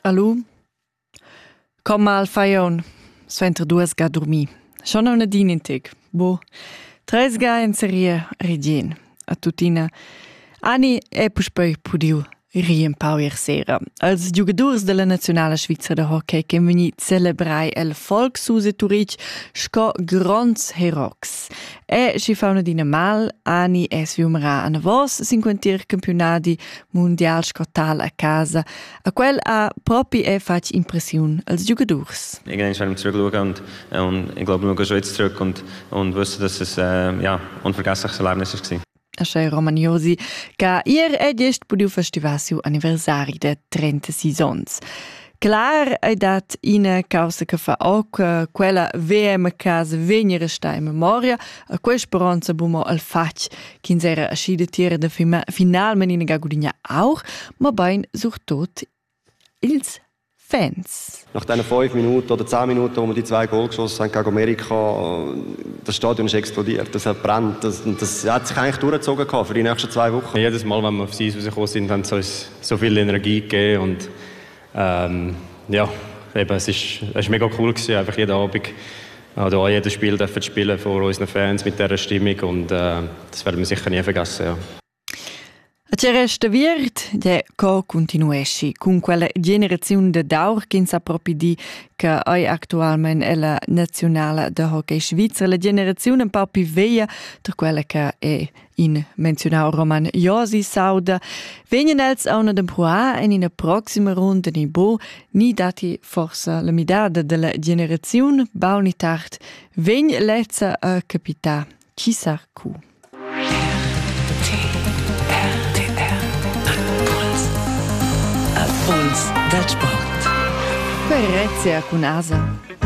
Allù? Com mal fai on? Suenter duas ga dormi. Schon una din in teg. Bo, tres ga in seria regien. A tutina. Ani e puspei pudiu rien pau sera. Als giugadurs della nazionala Svizra de hockey che veni celebrai el Volkshuse Turic sco grons herocs. E si fa una dina mal, Ani e sviumerà a vos 50 campionati mondial scotal a casa. A quel ha propi e fac impression als giugadurs. Irgendwann werden wir zurückschauen und ich glaube, wir schauen schon jetzt zurück und wissen, dass es unvergessliches Erlebnis war. Asce Romagnosi, che ier è gest pudiu festivare siu anniversari de 36 ans. Clar è dat ina causa che fa auch quella VM casa vegna resta in memoria, a quei speranza bumo al fac, ch'ins era asci de tiere de finalmen in Gagudigna auch, ma bein sucht tot ils Fans. Nach diesen 5 Minuten oder 10 Minuten, wo wir die 2 Goal geschossen haben gegen Amerika, das Stadion ist explodiert. Das hat brennt. Das hat sich eigentlich durchgezogen für die nächsten 2 Wochen. Jedes Mal, wenn wir aufs Eis rausgekommen sind, haben sie uns so viel Energie gegeben. Und es war mega cool gewesen, einfach jeden Abend oder jedes Spiel zu spielen vor unseren Fans mit dieser Stimmung. Und das werden wir sicher nie vergessen. Ja. A c'è resta viert, de co continuesci con quella generazione de daur che sa proprio di che è attualmente è la nazionale de hockey svizzera, la generazione un po' più vecchia per quella che è in menzionau Roman Josi Sauda. Venien els a una temporada e in una prossima ronda ni bo ni dati forse la midada della generazione bauni tard vegn lezza a capità chissà cu. Puls del sport. Querezia con Asa.